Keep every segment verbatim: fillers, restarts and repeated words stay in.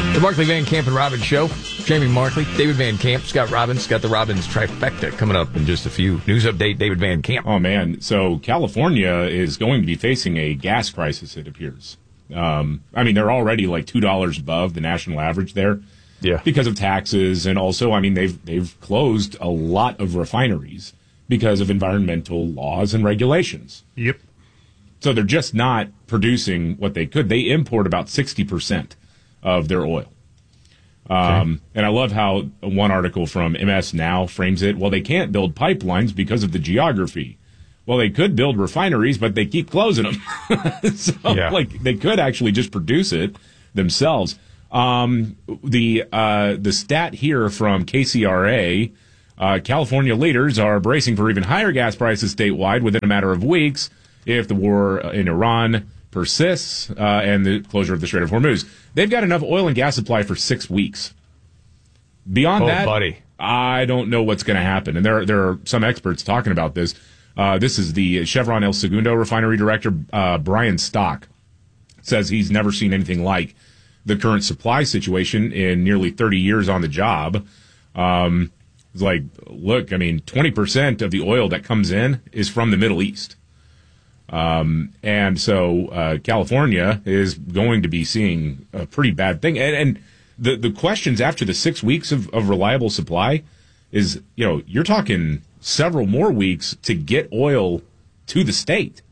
The Markley, Van Camp, and Robbins Show. Jamie Markley, David Van Camp, Scott Robbins. Got the Robbins trifecta coming up in just a few. News update, David Van Camp. Oh, man. So California is going to be facing a gas crisis, it appears. Um, I mean, they're already like two dollars above the national average there. Yeah. Because of taxes. And also, I mean, they've they've closed a lot of refineries because of environmental laws and regulations. Yep. So they're just not producing what they could. They import about sixty percent of their oil. Um, okay. And I love how one article from M S Now frames it. Well, they can't build pipelines because of the geography. Well, they could build refineries, but they keep closing them. so, yeah. like, they could actually just produce it themselves. Um, the uh, the stat here from K C R A, uh, California leaders are bracing for even higher gas prices statewide within a matter of weeks if the war in Iran persists, uh, and the closure of the Strait of Hormuz. They've got enough oil and gas supply for six weeks. Beyond oh, that, buddy. I don't know what's going to happen. And there, there are some experts talking about this. Uh, this is the Chevron El Segundo refinery director, uh, Brian Stock, says he's never seen anything like the current supply situation in nearly thirty years on the job. Um, it's like, look, I mean, twenty percent of the oil that comes in is from the Middle East. Um, and so, uh, California is going to be seeing a pretty bad thing. And, and the, the questions after the six weeks of, of reliable supply is, you know, you're talking several more weeks to get oil to the state.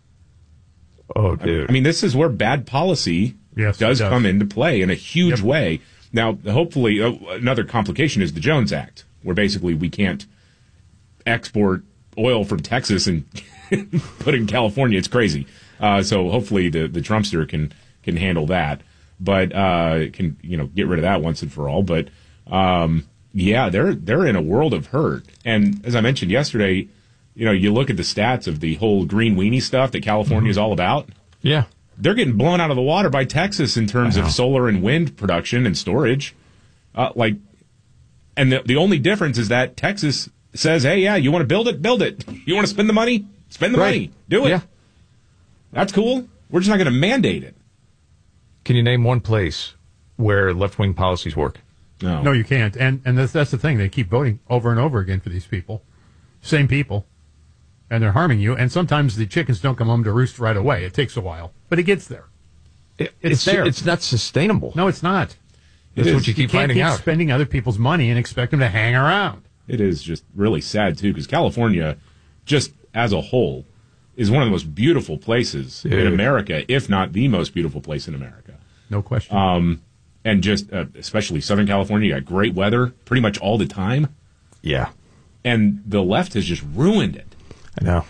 Oh, dude. I mean, this is where bad policy yes, does, does come into play in a huge yep. way. Now, hopefully, uh, another complication is the Jones Act, where basically we can't export oil from Texas and put it in California. It's crazy. Uh, so hopefully the, the Trumpster can can handle that, but uh, can you know get rid of that once and for all. But um, yeah, they're they're in a world of hurt. And as I mentioned yesterday, you know, you look at the stats of the whole green weenie stuff that California is all about. Yeah, they're getting blown out of the water by Texas in terms of solar and wind production and storage. Uh, like, and the the only difference is that Texas says, hey, yeah, you want to build it, build it. You want to spend the money, spend the right. money, do it. Yeah. That's cool. We're just not going to mandate it. Can you name one place where left-wing policies work? No. No, you can't. And and that's, that's the thing. They keep voting over and over again for these people. Same people. And they're harming you. And sometimes the chickens don't come home to roost right away. It takes a while. But it gets there. It, it's, it's there. It's not sustainable. No, it's not. That's what you keep you can't finding keep out. spending other people's money and expect them to hang around. It is just really sad, too, because California, just as a whole, is one of the most beautiful places Dude. in America, if not the most beautiful place in America. No question. Um, and just, uh, especially Southern California, you got great weather pretty much all the time. Yeah. And the left has just ruined it. I know.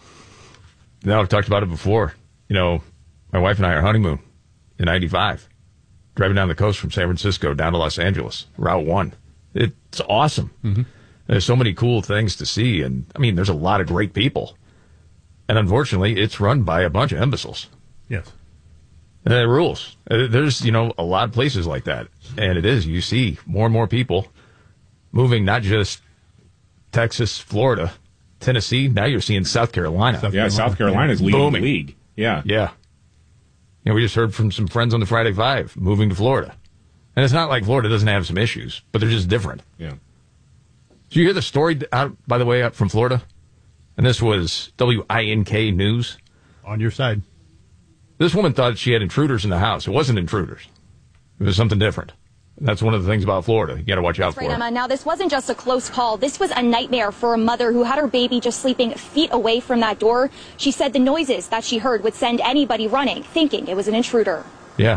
No, I've talked about it before. You know, my wife and I are honeymoon in ninety-five, driving down the coast from San Francisco down to Los Angeles, Route one. It's awesome. Mm-hmm. There's so many cool things to see. And, I mean, there's a lot of great people. And unfortunately, it's run by a bunch of imbeciles. Yes. And it rules. There's, you know, a lot of places like that. And it is. You see more and more people moving, not just Texas, Florida, Tennessee. Now you're seeing South Carolina. South yeah, Carolina. South Carolina's yeah. leading Booming. the league. Yeah. Yeah. You know, we just heard from some friends on the Friday Five moving to Florida. And it's not like Florida doesn't have some issues, but they're just different. Yeah. Did you hear the story, out, by the way, out from Florida? And this was W I N K News. On your side. This woman thought she had intruders in the house. It wasn't intruders. It was something different. And that's one of the things about Florida. You got to watch out that's for right, it. Emma. Now, this wasn't just a close call. This was a nightmare for a mother who had her baby just sleeping feet away from that door. She said the noises that she heard would send anybody running, thinking it was an intruder. Yeah.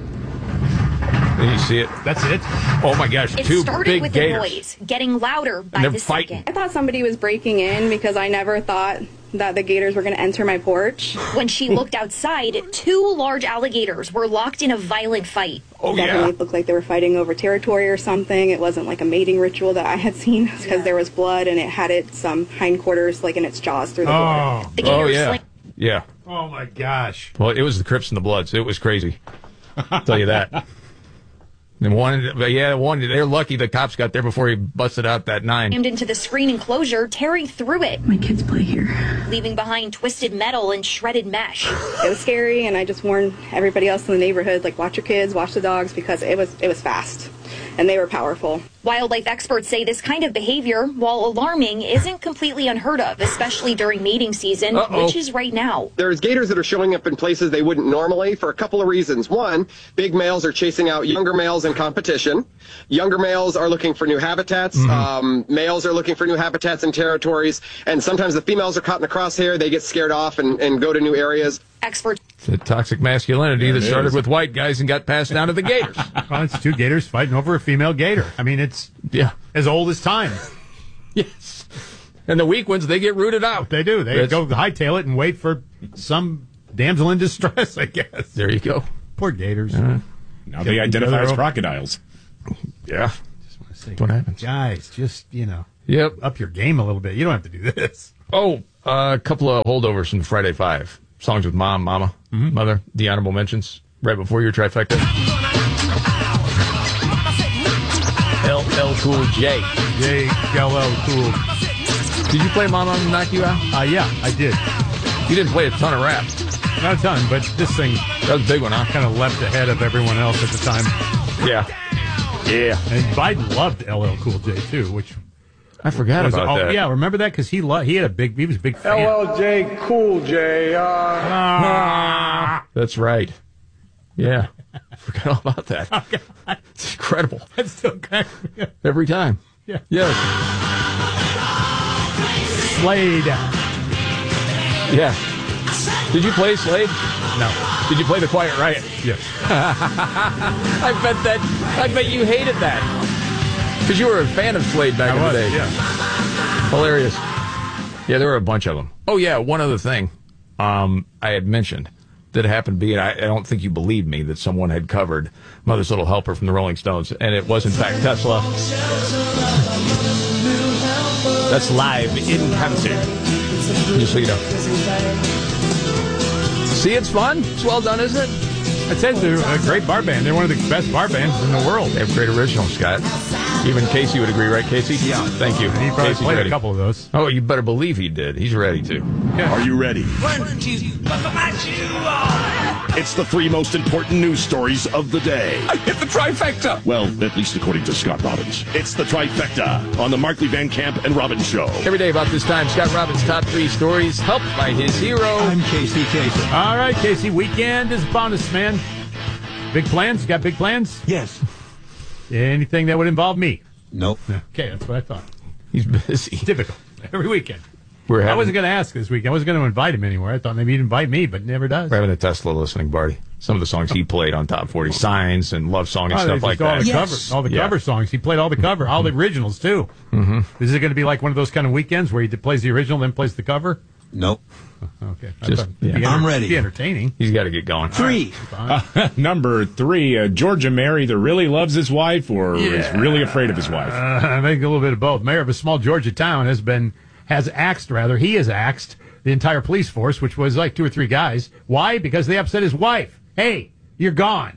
And you see it. That's it. Oh, my gosh. It two started big with gators. the noise, getting louder by they're the fighting. second. I thought somebody was breaking in because I never thought that the gators were going to enter my porch. When she looked outside, two large alligators were locked in a violent fight. Oh, Definitely yeah. looked like they were fighting over territory or something. It wasn't like a mating ritual that I had seen because yeah. there was blood and it had its um, hindquarters like in its jaws through the oh. door. The oh, gators yeah. sling- Yeah. Oh, my gosh. Well, it was the Crips and the Bloods. It was crazy. I'll tell you that. And one, but yeah, one. They're lucky the cops got there before he busted out that nine. Jammed into the screen enclosure, tearing through it. My kids play here. Leaving behind twisted metal and shredded mesh. It was scary, and I just warned everybody else in the neighborhood, like, watch your kids, watch the dogs, because it was it was fast, and they were powerful. Wildlife experts say this kind of behavior, while alarming, isn't completely unheard of, especially during mating season, Uh-oh. which is right now. There's gators that are showing up in places they wouldn't normally for a couple of reasons. One, big males are chasing out younger males in competition. Younger males are looking for new habitats. Mm-hmm. Um, males are looking for new habitats and territories. And sometimes the females are caught in the crosshair. They get scared off and, and go to new areas. Experts. It's a toxic masculinity There that it started is. with white guys and got passed down to the gators. Well, it's two gators fighting over a female gator. I mean, it's Yeah. as old as time. Yes. And the weak ones, they get rooted out. They do. They It's- go hightail it and wait for some damsel in distress, I guess. There you go. Poor gators. Uh, Now they Get identify together as over- crocodiles. Yeah. Just want to say, What happens? guys, just, you know, Yep. up your game a little bit. You don't have to do this. Oh, uh, a couple of holdovers from Friday Five. Songs with Mom, Mama, Mm-hmm. Mother, the honorable mentions, right before your trifecta. L L Cool J. J L L Cool. Did you play Mama Knock You Out? Uh, yeah, I did. You didn't play a ton of rap. Not a ton, but this thing That was a big one, huh? kind of leapt ahead of everyone else at the time. Yeah. Yeah. And Biden loved L L Cool J, too, which I forgot was, about oh, that. yeah, remember that? Because he, lo- he had a big, he was a big fan. L L J Cool J. Uh, Ah. That's right. Yeah. I forgot all about that. It's incredible. That's still kind of, Every time. yeah. Yes. Slade. Yeah. Did you play Slade? No. Did you play The Quiet Riot? Yes. I bet that. I bet you hated that. Because you were a fan of Slade back I in was, the day. yeah. Hilarious. Yeah, there were a bunch of them. Oh, yeah, one other thing um, I had mentioned that happened to be, and I, I don't think you believed me, that someone had covered Mother's Little Helper from the Rolling Stones, and it was, in fact, Tesla. That's live in concert. Just so you know. See, it's fun. It's well done, isn't it? I'd say they're a great bar band. They're one of the best bar bands in the world. They have great originals, Scott. Even Casey would agree, right, Casey? Yeah. Thank you. He probably Casey's played ready. a couple of those. Oh, you better believe he did. He's ready to. Are you ready? It's the three most important news stories of the day. I hit the trifecta. Well, at least according to Scott Robbins. It's the trifecta on the Markley Van Camp and Robbins Show. Every day about this time, Scott Robbins' top three stories, helped by his hero. I'm Casey Kasem. All right, Casey, weekend is upon us, man. Big plans? You got big plans? Yes. Anything that would involve me? Nope. Okay, that's what I thought. He's busy. Typical. Every weekend. We're I having, wasn't going to ask this week. I wasn't going to invite him anywhere. I thought maybe he'd invite me, but never does. we're having a Tesla listening party. Some of the songs he played on Top forty, Signs and Love Song and Oh, they stuff just like all that. the Yes. cover, all the Yeah. cover songs. He played all the cover, all the originals too. Mm-hmm. Is it going to be like one of those kind of weekends where he plays the original, then plays the cover? Nope. Okay, I Just- thought it'd be yeah. enter- I'm ready. Be entertaining. He's got to get going. Three. Number three, uh, Georgia mayor either really loves his wife or is really afraid of his wife. Uh, I think a little bit of both. Mayor of a small Georgia town has been has axed rather. He has axed the entire police force, which was like two or three guys. Why? Because they upset his wife. Hey, you're gone.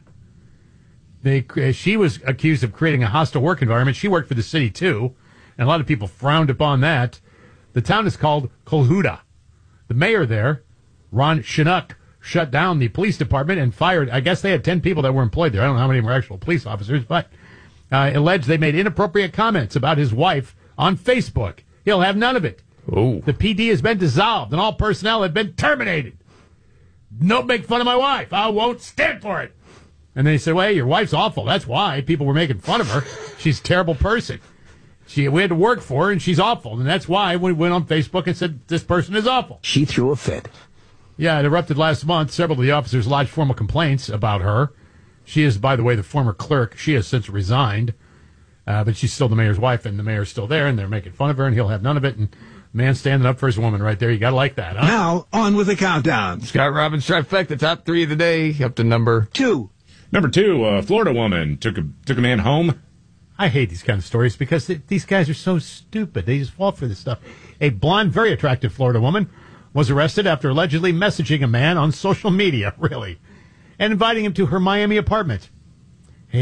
They uh, she was accused of creating a hostile work environment. She worked for the city too, and a lot of people frowned upon that. The town is called Colhuda. The mayor there, Ron Chinook, shut down the police department and fired. I guess they had ten people that were employed there. I don't know how many were actual police officers, but uh, alleged they made inappropriate comments about his wife on Facebook. He'll have none of it. Oh. The P D has been dissolved and all personnel have been terminated. Don't make fun of my wife. I won't stand for it. And they said, well, your wife's awful. That's why people were making fun of her. She's a terrible person. She, we had to work for her, and she's awful. And that's why we went on Facebook and said, this person is awful. She threw a fit. Yeah, it erupted last month. Several of the officers lodged formal complaints about her. She is, by the way, the former clerk. She has since resigned. Uh, but she's still the mayor's wife, and the mayor's still there, and they're making fun of her, and he'll have none of it. And man standing up for his woman right there. You got to like that, huh? Now, on with the countdown. Scott Robbins trifecta, top three of the day, up to number. Two. Number two, a Florida woman took a took a man home. I hate these kind of stories because th- these guys are so stupid. They just fall for this stuff. A blonde, very attractive Florida woman was arrested after allegedly messaging a man on social media, really, and inviting him to her Miami apartment. Hey,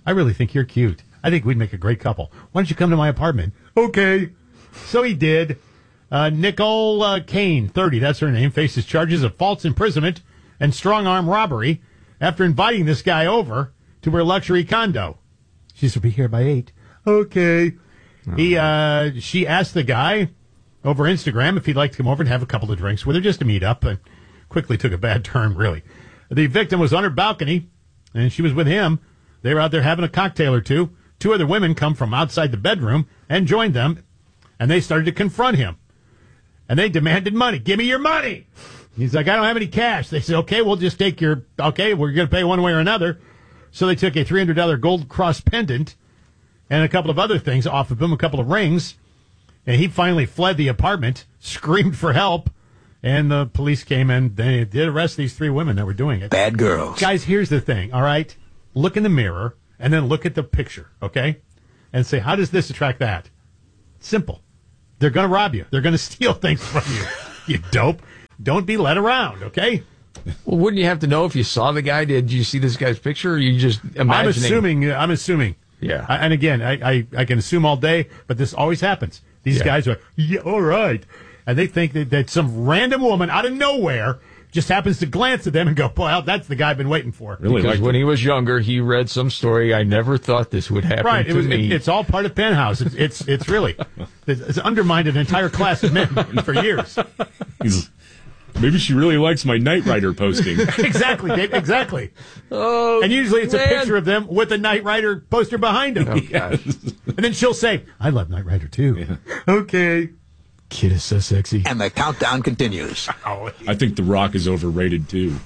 I really think you're cute. I think we'd make a great couple. Why don't you come to my apartment? Okay. So he did. Uh, Nicole uh, Kane, thirty, that's her name, faces charges of false imprisonment and strong-arm robbery after inviting this guy over to her luxury condo. She said, be here by eight. Okay. Oh. He, uh, she asked the guy over Instagram if he'd like to come over and have a couple of drinks with her just to meet up, and quickly took a bad turn, really. The victim was on her balcony, and she was with him. They were out there having a cocktail or two. Two other women come from outside the bedroom and joined them, and they started to confront him. And they demanded money. Give me your money. He's like, I don't have any cash. They said, okay, we'll just take your, okay, we're going to pay one way or another. So they took a three hundred dollars gold cross pendant and a couple of other things off of him, a couple of rings. And he finally fled the apartment, screamed for help, and the police came in. They did arrest these three women that were doing it. Bad girls. Guys, here's the thing, all right? Look in the mirror and then look at the picture, okay? And say, how does this attract that? Simple. They're going to rob you. They're going to steal things from you. You dope. Don't be led around, okay? Well, wouldn't you have to know if you saw the guy? Did you see this guy's picture, or are you just imagining? I'm assuming. I'm assuming. Yeah. I, and again, I, I, I can assume all day, but this always happens. These yeah. guys are, yeah, all right. And they think that, that some random woman out of nowhere just happens to glance at them and go, well, that's the guy I've been waiting for. Really? Because when he was younger, he read some story. I never thought this would happen right. to it was, me. It, it's all part of Penthouse. It's it's, it's really, it's undermined an entire class of men for years. He's, maybe she really likes my Knight Rider posting. Exactly, Dave, exactly. Oh, and usually it's man. a picture of them with a Knight Rider poster behind them. Oh, gosh. And then she'll say, I love Knight Rider too. Yeah. Okay. Kid is so sexy. And the countdown continues. I think The Rock is overrated too.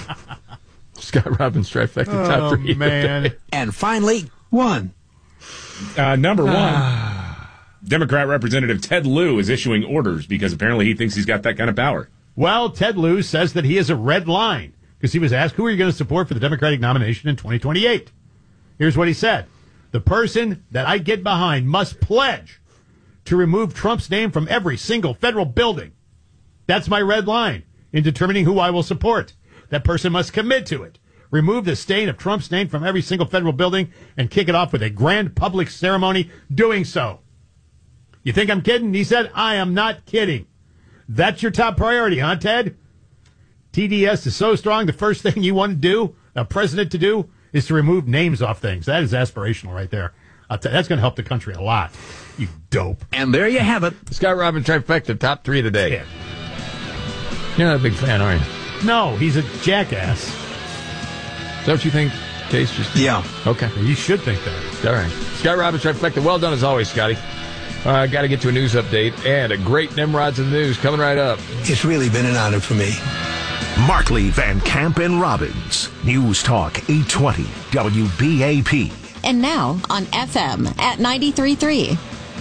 Scott Robbins trifecta top Oh, three. man. And finally, one. Uh, number one, Democrat Representative Ted Lieu is issuing orders because apparently he thinks he's got that kind of power. Well, Ted Lieu says that he has a red line because he was asked, who are you going to support for the Democratic nomination in twenty twenty-eight? Here's what he said. The person that I get behind must pledge to remove Trump's name from every single federal building. That's my red line in determining who I will support. That person must commit to it. Remove the stain of Trump's name from every single federal building and kick it off with a grand public ceremony doing so. You think I'm kidding? He said, I am not kidding. That's your top priority, huh, Ted? T D S is so strong, the first thing you want to do, a president to do, is to remove names off things. That is aspirational right there. I'll tell you, that's going to help the country a lot. You dope. And there you have it. Scott Robbins trifecta top three today. Yeah. You're not a big fan, are you? No, he's a jackass. Is that what you think, Case? Just Yeah. Okay. You should think that. All right. Scott Robbins trifecta. Well done as always, Scotty. I uh, got to get to a news update and a great Nimrods in the news coming right up. It's really been an honor for me. Markley, Van Camp, and Robbins. News Talk eight twenty W B A P. And now on F M at ninety-three point three.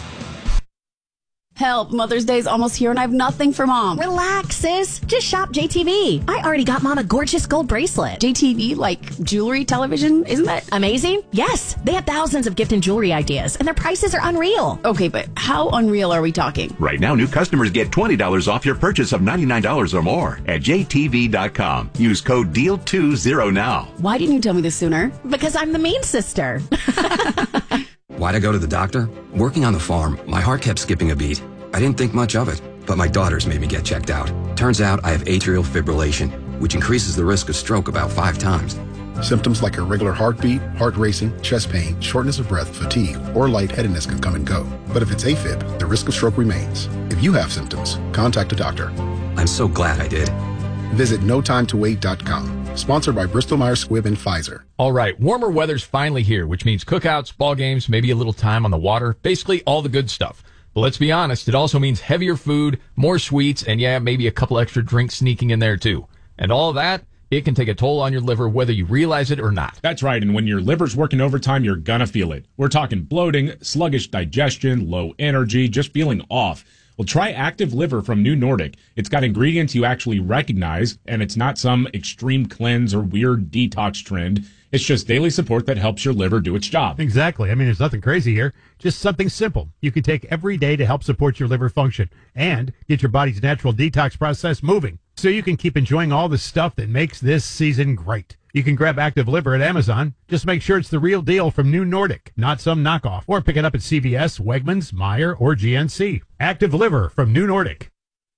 Help, Mother's Day's almost here and I have nothing for Mom. Relax, sis. Just shop J T V. I already got Mom a gorgeous gold bracelet. J T V, like jewelry, television? Isn't that amazing? Yes. They have thousands of gift and jewelry ideas, and their prices are unreal. Okay, but how unreal are we talking? Right now, new customers get twenty dollars off your purchase of ninety-nine dollars or more at J T V dot com. Use code D E A L twenty now. Why didn't you tell me this sooner? Because I'm the mean sister. Why'd I go to the doctor? Working on the farm, my heart kept skipping a beat. I didn't think much of it, but my daughters made me get checked out. Turns out I have atrial fibrillation, which increases the risk of stroke about five times. Symptoms like irregular heartbeat, heart racing, chest pain, shortness of breath, fatigue, or lightheadedness can come and go. But if it's AFib, the risk of stroke remains. If you have symptoms, contact a doctor. I'm so glad I did. Visit no time to wait dot com. Sponsored by Bristol Myers Squibb and Pfizer. All right, warmer weather's finally here, which means cookouts, ball games, maybe a little time on the water, basically all the good stuff. But let's be honest, it also means heavier food, more sweets, and yeah, maybe a couple extra drinks sneaking in there too. And all of that, it can take a toll on your liver whether you realize it or not. That's right, and when your liver's working overtime, you're gonna feel it. We're talking bloating, sluggish digestion, low energy, just feeling off. Well, try Active Liver from New Nordic. It's got ingredients you actually recognize, and it's not some extreme cleanse or weird detox trend. It's just daily support that helps your liver do its job. Exactly. I mean, there's nothing crazy here. Just something simple you can take every day to help support your liver function and get your body's natural detox process moving so you can keep enjoying all the stuff that makes this season great. You can grab Active Liver at Amazon. Just make sure it's the real deal from New Nordic, not some knockoff. Or pick it up at C V S, Wegmans, Meijer, or G N C. Active Liver from New Nordic.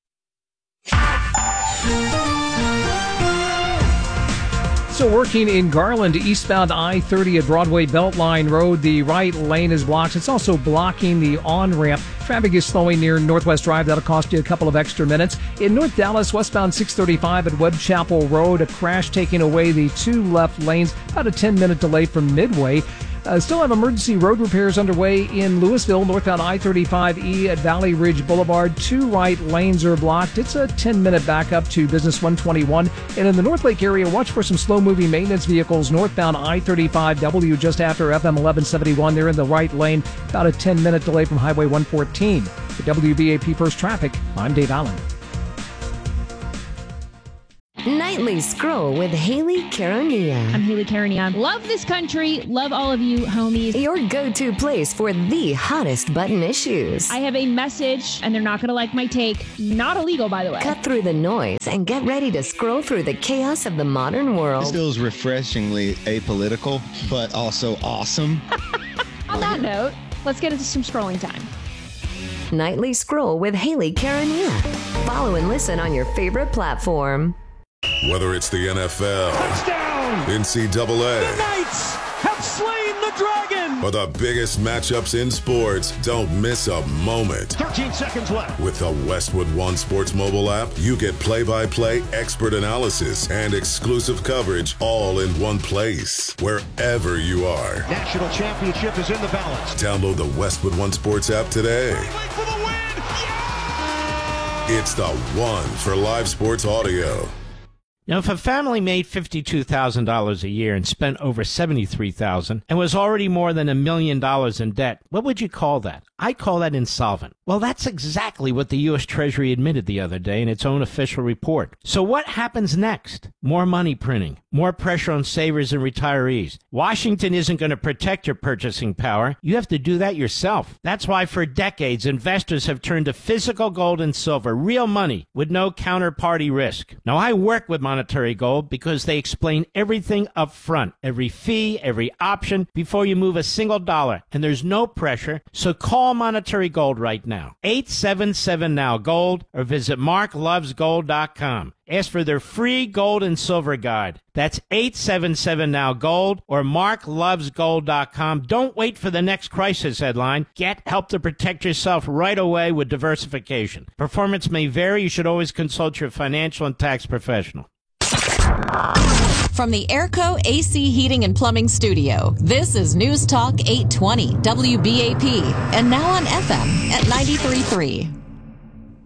So working in Garland, eastbound I thirty at Broadway Beltline Road, the right lane is blocked. It's also blocking the on-ramp. Traffic is slowing near Northwest Drive. That'll cost you a couple of extra minutes. In North Dallas, westbound six thirty-five at Webb Chapel Road, a crash taking away the two left lanes. About a ten-minute delay from Midway. Uh, still have emergency road repairs underway in Louisville, northbound I thirty-five E at Valley Ridge Boulevard. Two right lanes are blocked. It's a ten-minute backup to Business one twenty-one. And in the North Lake area, watch for some slow-moving maintenance vehicles northbound I thirty-five W just after F M eleven seventy-one. They're in the right lane. About a ten-minute delay from Highway one fourteen. For W B A P First Traffic, I'm Dave Allen. Nightly Scroll with Haley Caronia. I'm Haley Caronia. Love this country. Love all of you, homies. Your go-to place for the hottest button issues. I have a message, and they're not going to like my take. Not illegal, by the way. Cut through the noise and get ready to scroll through the chaos of the modern world. This feels refreshingly apolitical, but also awesome. On that note, let's get into some scrolling time. Nightly Scroll with Haley Caronia. Follow and listen on your favorite platform. Whether it's the N F L, touchdown, N C double A, the Knights have slain the dragon, or the biggest matchups in sports, don't miss a moment. thirteen seconds left. With the Westwood One Sports mobile app, you get play-by-play, expert analysis, and exclusive coverage all in one place, wherever you are. National championship is in the balance. Download the Westwood One Sports app today. For the win. Yeah! It's the one for live sports audio. Now, if a family made fifty-two thousand dollars a year and spent over seventy-three thousand dollars and was already more than a million dollars in debt, what would you call that? I call that insolvent. Well, that's exactly what the U S Treasury admitted the other day in its own official report. So what happens next? More money printing, more pressure on savers and retirees. Washington isn't going to protect your purchasing power. You have to do that yourself. That's why for decades, investors have turned to physical gold and silver, real money with no counterparty risk. Now, I work with Monetary Gold because they explain everything up front, every fee, every option, before you move a single dollar. And there's no pressure, so call Monetary Gold right now. eight seven seven now gold or visit mark loves gold dot com. Ask for their free gold and silver guide. That's eight seven seven now gold or mark loves gold dot com. Don't wait for the next crisis headline. Get help to protect yourself right away with diversification. Performance may vary. You should always consult your financial and tax professional. From the Airco A C Heating and Plumbing Studio, this is News Talk eight twenty W B A P, and now on F M at ninety-three point three.